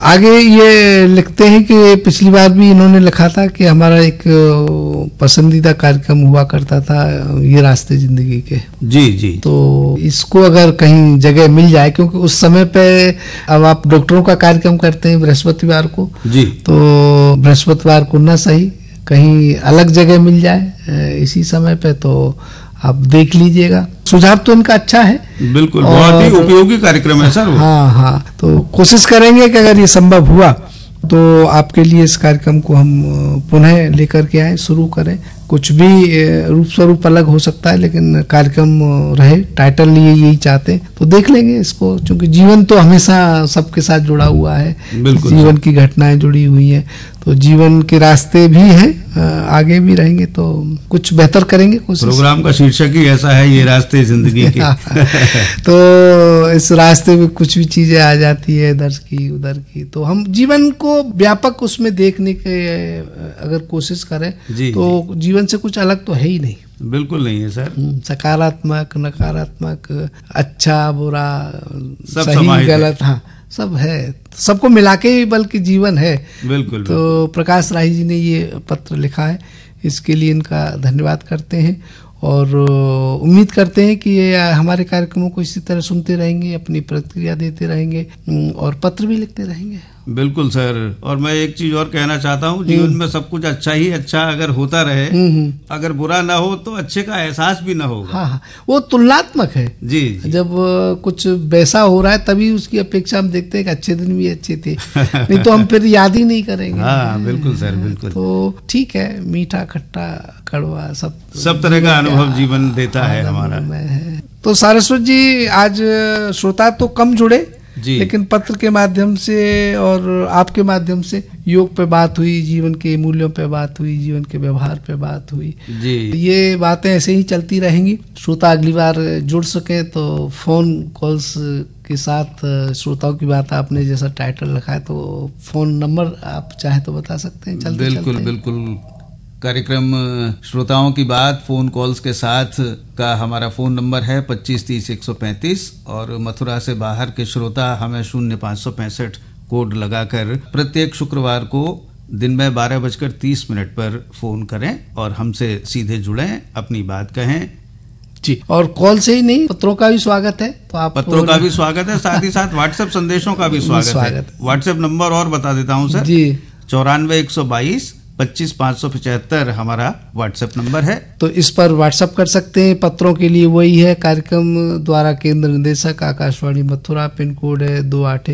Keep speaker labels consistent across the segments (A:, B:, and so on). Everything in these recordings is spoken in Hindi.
A: आगे ये लिखते हैं कि पिछली बार भी इन्होंने लिखा था कि हमारा एक पसंदीदा कार्यक्रम हुआ करता था ये रास्ते जिंदगी के।
B: जी जी।
A: तो इसको अगर कहीं जगह मिल जाए, क्योंकि उस समय पे अब आप डॉक्टरों का कार्यक्रम करते हैं बृहस्पतिवार को
B: जी,
A: तो बृहस्पतिवार को ना सही कहीं अलग जगह मिल जाए इसी समय पे तो आप देख लीजिएगा। सुझाव तो इनका अच्छा है,
B: बिल्कुल बहुत ही उपयोगी कार्यक्रम है सर वो।
A: हाँ, तो कोशिश करेंगे कि अगर ये संभव हुआ तो आपके लिए इस कार्यक्रम को हम पुनः लेकर के आए, शुरू करें। कुछ भी रूप स्वरूप अलग हो सकता है लेकिन कार्यक्रम रहे, टाइटल लिए यही चाहते हैं तो देख लेंगे इसको, क्योंकि जीवन तो हमेशा सबके साथ जुड़ा हुआ है, जीवन की घटनाएं जुड़ी हुई हैं, तो जीवन के रास्ते भी हैं, आगे भी रहेंगे तो कुछ बेहतर करेंगे।
B: प्रोग्राम का शीर्षक ही ऐसा है, ये रास्ते जिंदगी के।
A: तो इस रास्ते में कुछ भी चीजें आ जाती है इधर की उधर की, तो हम जीवन को व्यापक उसमें देखने के अगर कोशिश करें तो जीवन से कुछ अलग तो है ही नहीं।
B: बिल्कुल नहीं है सर।
A: सकारात्मक नकारात्मक अच्छा बुरा सही गलत, हाँ सब है, सबको मिला के ही बल्कि जीवन है।
B: बिल्कुल।
A: तो प्रकाश राही जी ने ये पत्र लिखा है, इसके लिए इनका धन्यवाद करते हैं और उम्मीद करते हैं कि ये हमारे कार्यक्रमों को इसी तरह सुनते रहेंगे, अपनी प्रतिक्रिया देते रहेंगे और पत्र भी लिखते रहेंगे।
B: बिल्कुल सर। और मैं एक चीज और कहना चाहता हूँ, जीवन में सब कुछ अच्छा ही अच्छा अगर होता रहे, अगर बुरा ना हो तो अच्छे का एहसास भी ना होगा।
A: हाँ, वो तुलनात्मक है
B: जी।
A: जब कुछ वैसा हो रहा है तभी उसकी अपेक्षा हम देखते हैं कि अच्छे दिन भी अच्छे थे, नहीं तो हम फिर याद ही नहीं करेंगे।
B: हाँ बिल्कुल सर, बिल्कुल।
A: तो ठीक है, मीठा खट्टा कड़वा सब
B: तरह का अनुभव जीवन देता है हमारा।
A: तो सारस्वत जी, आज श्रोता तो कम जुड़े
B: जी, लेकिन
A: पत्र के माध्यम से और आपके माध्यम से योग पे बात हुई, जीवन के मूल्यों पे बात हुई, जीवन के व्यवहार पे बात हुई
B: जी।
A: ये बातें ऐसे ही चलती रहेंगी। श्रोता अगली बार जुड़ सके तो फोन कॉल्स के साथ श्रोताओं की बात, आपने जैसा टाइटल रखा है तो फोन नंबर आप चाहे तो बता सकते हैं।
B: बिल्कुल बिल्कुल। कार्यक्रम श्रोताओं की बात फोन कॉल्स के साथ का हमारा फोन नंबर है 2530-135 और मथुरा से बाहर के श्रोता हमें 0565 कोड लगाकर प्रत्येक शुक्रवार को दिन में 12:30 पर फोन करें और हमसे सीधे जुड़ें, अपनी बात कहें
A: जी। और कॉल से ही नहीं, पत्रों का भी स्वागत है, तो आप
B: पत्रों का भी स्वागत है, साथ ही साथ व्हाट्सएप संदेशों का भी स्वागत है। व्हाट्सएप नंबर और बता देता हूँ सर जी, 94 122 25 575 हमारा व्हाट्सएप नंबर है। तो
A: इस पर व्हाट्सएप कर सकते हैं। पत्रों के लिए वही है, कार्यक्रम द्वारा केंद्र निदेशक आकाशवाणी मथुरा, पिन कोड है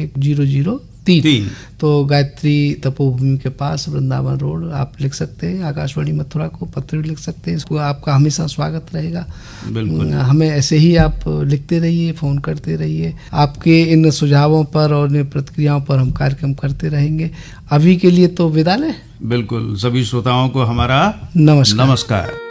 A: 281003। तो गायत्री तपोभूमि के पास वृंदावन रोड, आप लिख सकते हैं आकाशवाणी मथुरा को, पत्र भी लिख सकते हैं, इसको आपका हमेशा स्वागत रहेगा।
B: बिल्कुल।
A: हमें ऐसे ही आप लिखते रहिए, फोन करते रहिए, आपके इन सुझावों पर और इन प्रतिक्रियाओं पर हम कार्यक्रम करते रहेंगे। अभी के लिए तो विदा लें।
B: बिल्कुल, सभी श्रोताओं को हमारा
A: नमस्कार।
B: नमस्कार।